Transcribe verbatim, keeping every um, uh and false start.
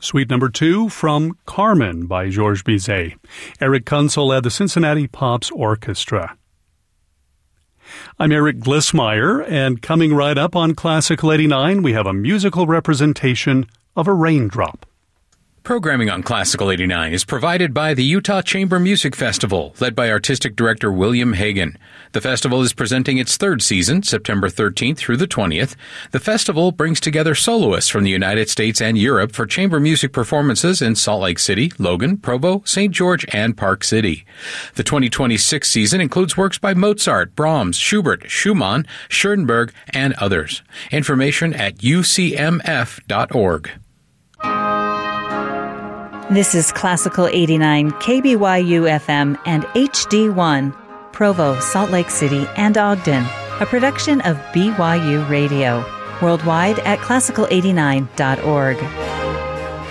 Suite number two from Carmen by Georges Bizet. Eric Kunzel led the Cincinnati Pops Orchestra. I'm Eric Glissmeyer, and coming right up on Classical eighty-nine, we have a musical representation of a raindrop. Programming on Classical eighty-nine is provided by the Utah Chamber Music Festival, led by Artistic Director William Hagan. The festival is presenting its third season, September thirteenth through the twentieth. The festival brings together soloists from the United States and Europe for chamber music performances in Salt Lake City, Logan, Provo, Saint George, and Park City. The twenty twenty-six season includes works by Mozart, Brahms, Schubert, Schumann, Schoenberg, and others. Information at u c m f dot org. This is Classical eighty-nine, K B Y U F M and H D one, Provo, Salt Lake City, and Ogden, a production of B Y U Radio. Worldwide at classical eighty-nine dot org.